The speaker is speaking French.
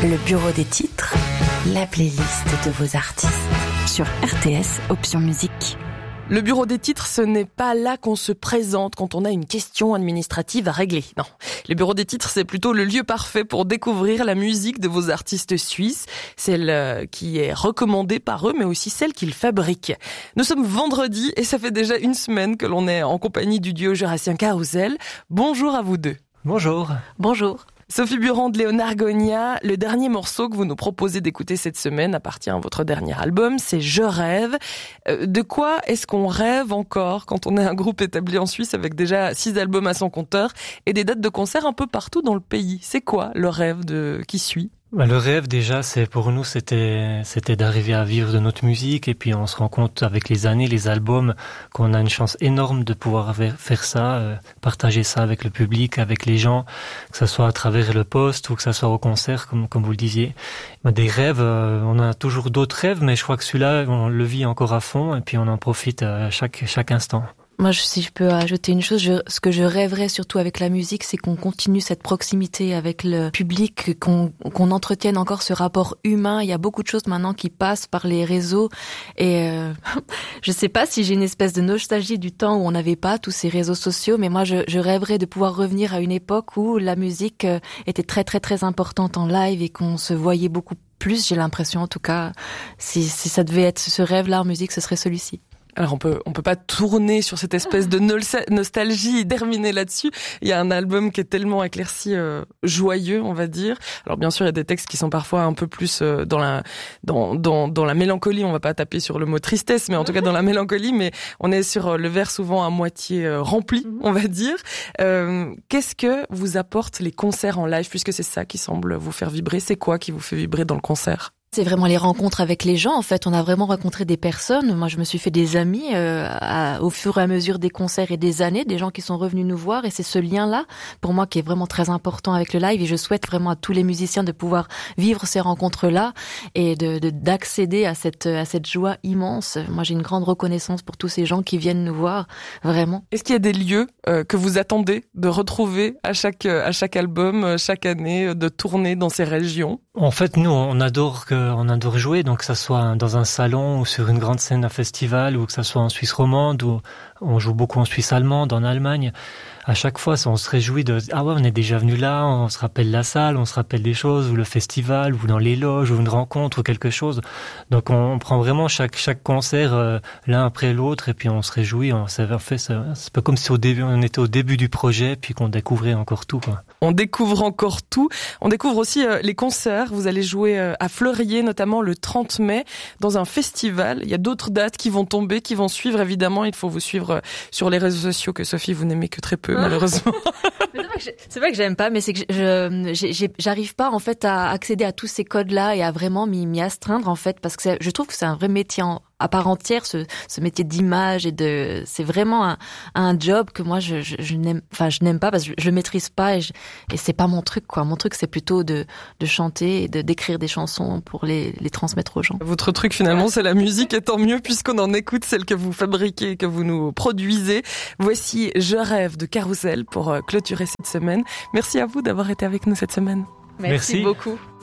Le bureau des titres, la playlist de vos artistes. Sur RTS, option musique. Le bureau des titres, ce n'est pas là qu'on se présente quand on a une question administrative à régler. Non. Le bureau des titres, c'est plutôt le lieu parfait pour découvrir la musique de vos artistes suisses, celle qui est recommandée par eux, mais aussi celle qu'ils fabriquent. Nous sommes vendredi et ça fait déjà une semaine que l'on est en compagnie du duo jurassien Carousel. Bonjour à vous deux. Bonjour. Bonjour. Sophie Burand de Léonard Gonia, le dernier morceau que vous nous proposez d'écouter cette semaine appartient à votre dernier album, c'est Je rêve. De quoi est-ce qu'on rêve encore quand on est un groupe établi en Suisse avec déjà 6 albums à son compteur et des dates de concert un peu partout dans le pays? C'est quoi le rêve qui suit? Le rêve déjà, pour nous, c'était d'arriver à vivre de notre musique, et puis on se rend compte avec les années, les albums, qu'on a une chance énorme de pouvoir faire ça, partager ça avec le public, avec les gens, que ça soit à travers le poste ou que ça soit au concert, comme vous le disiez. Des rêves, on a toujours d'autres rêves, mais je crois que celui-là, on le vit encore à fond, et puis on en profite à chaque instant. Moi, si je peux ajouter une chose, ce que je rêverais surtout avec la musique, c'est qu'on continue cette proximité avec le public, qu'on entretienne encore ce rapport humain. Il y a beaucoup de choses maintenant qui passent par les réseaux et je sais pas si j'ai une espèce de nostalgie du temps où on n'avait pas tous ces réseaux sociaux, mais moi, je rêverais de pouvoir revenir à une époque où la musique était très, très, très importante en live et qu'on se voyait beaucoup plus, j'ai l'impression, en tout cas. Si ça devait être ce rêve-là en musique, ce serait celui-ci. Alors on peut pas tourner sur cette espèce de nostalgie et terminer là-dessus. Il y a un album qui est tellement éclairci, joyeux, on va dire. Alors bien sûr, il y a des textes qui sont parfois un peu plus dans la mélancolie. On va pas taper sur le mot tristesse, mais en tout cas dans la mélancolie. Mais on est sur le verre souvent à moitié rempli, on va dire. Qu'est-ce que vous apportent les concerts en live, puisque c'est ça qui semble vous faire vibrer? C'est quoi qui vous fait vibrer dans le concert? C'est vraiment les rencontres avec les gens. En fait, on a vraiment rencontré des personnes. Moi, je me suis fait des amis au fur et à mesure des concerts et des années, des gens qui sont revenus nous voir. Et c'est ce lien-là, pour moi, qui est vraiment très important avec le live. Et je souhaite vraiment à tous les musiciens de pouvoir vivre ces rencontres-là et d'accéder à cette joie immense. Moi, j'ai une grande reconnaissance pour tous ces gens qui viennent nous voir, vraiment. Est-ce qu'il y a des lieux que vous attendez de retrouver à chaque album, chaque année, de tourner dans ces régions? En fait, nous, on adore jouer, donc que ça soit dans un salon ou sur une grande scène à festival, ou que ça soit en Suisse romande, ou on joue beaucoup en Suisse allemande, en Allemagne. À chaque fois, on se réjouit on est déjà venu là, on se rappelle la salle, on se rappelle des choses, ou le festival, ou dans les loges, ou une rencontre, ou quelque chose. Donc on prend vraiment chaque concert l'un après l'autre, et puis on se réjouit. C'est un peu comme si on était au début du projet, puis qu'on découvrait encore tout, quoi. On découvre encore tout. On découvre aussi les concerts. Vous allez jouer à Fleurier, notamment le 30 mai, dans un festival. Il y a d'autres dates qui vont tomber, qui vont suivre, évidemment. Il faut vous suivre sur les réseaux sociaux que Sophie, vous n'aimez que très peu, malheureusement. C'est pas que j'aime pas, mais c'est que j'arrive pas, en fait, à accéder à tous ces codes-là et à vraiment m'y astreindre, en fait, parce que je trouve que c'est un vrai métier à part entière, ce métier d'image c'est vraiment un job que moi je n'aime pas parce que je maîtrise pas et c'est pas mon truc, quoi. Mon truc, c'est plutôt de chanter et d'écrire des chansons pour les transmettre aux gens. Votre truc, finalement, c'est la musique, et tant mieux puisqu'on en écoute celle que vous fabriquez, que vous nous produisez. Voici Je rêve de Carousel pour clôturer cette semaine. Merci à vous d'avoir été avec nous cette semaine. Merci beaucoup.